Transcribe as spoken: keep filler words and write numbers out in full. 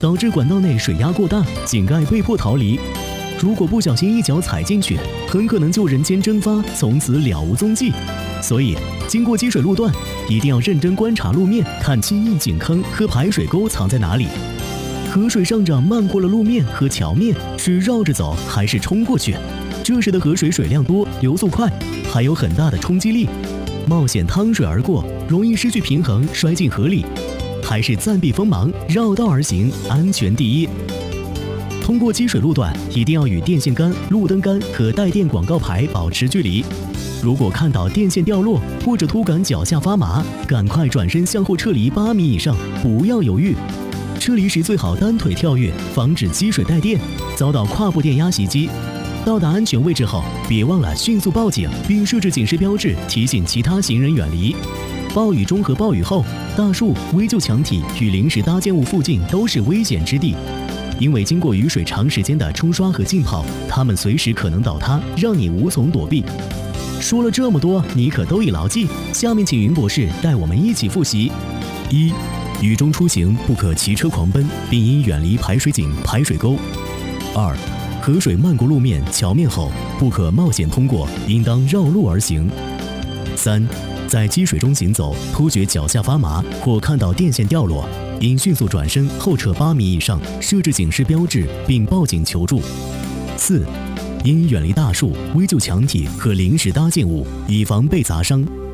导致管道内水压过大，井盖被迫逃离。如果不小心一脚踩进去，很可能就人间蒸发，从此了无踪迹。所以，经过积水路段，一定要认真观察路面，看清窨井坑和排水沟藏在哪里。河水上涨漫过了路面和桥面，是绕着走还是冲过去？这时的河水水量多，流速快，还有很大的冲击力，冒险趟水而过，容易失去平衡摔进河里，还是暂避锋芒，绕道而行，安全第一。通过积水路段，一定要与电线杆、路灯杆和带电广告牌保持距离。如果看到电线掉落或者突感脚下发麻，赶快转身向后撤离八米以上，不要犹豫。撤离时最好单腿跳跃，防止积水带电，遭到跨步电压袭击。到达安全位置后，别忘了迅速报警，并设置警示标志，提醒其他行人远离。暴雨中和暴雨后，大树、危旧墙体与临时搭建物附近都是危险之地，因为经过雨水长时间的冲刷和浸泡，它们随时可能倒塌，让你无从躲避。说了这么多，你可都已牢记。下面请云博士带我们一起复习：一、雨中出行不可骑车狂奔，并应远离排水井、排水沟；二、河水漫过路面、桥面后，不可冒险通过，应当绕路而行；三、在积水中行走，突觉脚下发麻或看到电线掉落，应迅速转身后撤八米以上，设置警示标志，并报警求助；四、应远离大树、危旧墙体和临时搭建物，以防被砸伤。